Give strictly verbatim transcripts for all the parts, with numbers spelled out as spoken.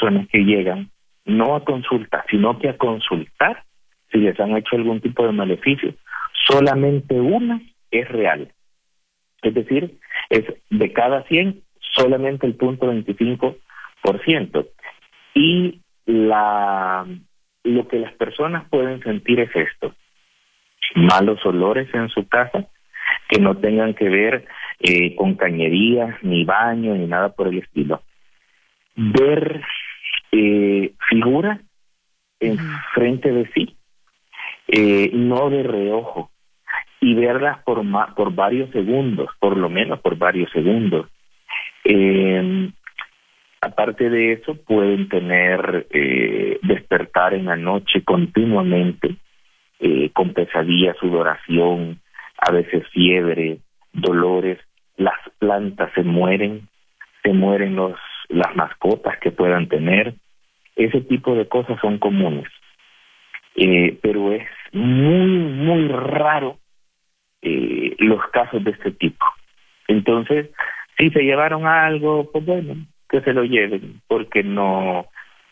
personas que llegan no a consultar, sino que a consultar si les han hecho algún tipo de maleficio, solamente una es real. Es decir, es de cada cien, solamente el punto veinticinco por ciento. Y la lo que las personas pueden sentir es esto: malos olores en su casa, que no tengan que ver eh, con cañerías, ni baño, ni nada por el estilo. Ver eh, figuras enfrente de sí, eh, no de reojo, y verlas por, ma- por varios segundos, por lo menos por varios segundos. Eh, aparte de eso, pueden tener eh, despertar en la noche continuamente, eh, con pesadillas, sudoración, a veces fiebre, dolores. Las plantas se mueren, se mueren los las mascotas que puedan tener. Ese tipo de cosas son comunes, eh, pero es muy, muy raro eh, los casos de este tipo. Entonces, si se llevaron algo, pues bueno, que se lo lleven, porque no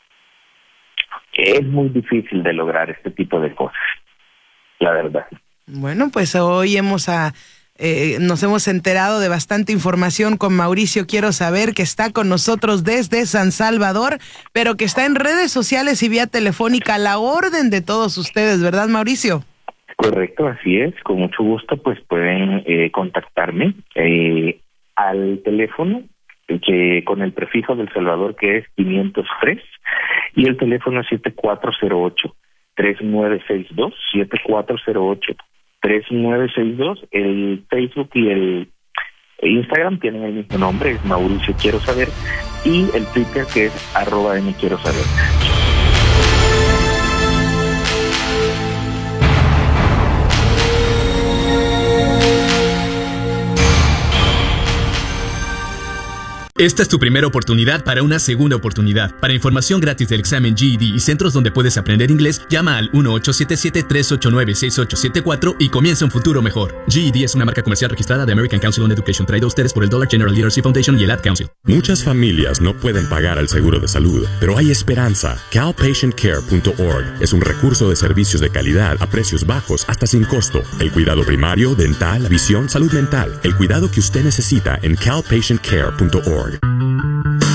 es muy difícil de lograr este tipo de cosas, la verdad. Bueno, pues hoy hemos a, eh, nos hemos enterado de bastante información con Mauricio Quiero Saber, que está con nosotros desde San Salvador, pero que está en redes sociales y vía telefónica a la orden de todos ustedes, ¿verdad, Mauricio? Correcto, así es. Con mucho gusto, pues pueden eh, contactarme eh, al teléfono que con el prefijo del Salvador, que es quinientos tres, y el teléfono siete cuatro cero ocho, tres nueve seis dos, siete cuatro cero ocho, tres nueve seis dos. El Facebook y el Instagram tienen el mismo nombre, es Mauricio Quiero Saber, y el Twitter, que es arroba M Quiero Saber. Esta es tu primera oportunidad para una segunda oportunidad. Para información gratis del examen G E D y centros donde puedes aprender inglés, llama al uno ocho siete siete, tres ocho nueve, seis ocho siete cuatro y comienza un futuro mejor. G E D es una marca comercial registrada de American Council on Education, traída a ustedes por el Dollar General Literacy Foundation y el Ad Council. Muchas familias no pueden pagar el seguro de salud, pero hay esperanza. cal patient care punto org es un recurso de servicios de calidad a precios bajos hasta sin costo. El cuidado primario, dental, visión, salud mental. El cuidado que usted necesita en cal patient care punto org.